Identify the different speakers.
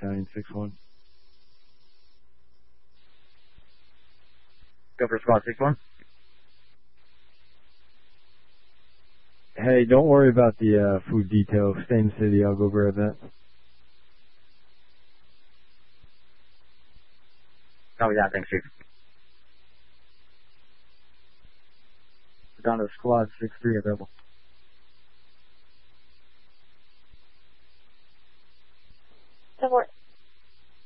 Speaker 1: Battalion 6-1.
Speaker 2: Go for squad 6-1.
Speaker 1: Hey, don't worry about the food detail. Stay in the city. I'll go grab that.
Speaker 2: Oh yeah, thanks, Chief.
Speaker 3: Down to squad 6-3 available.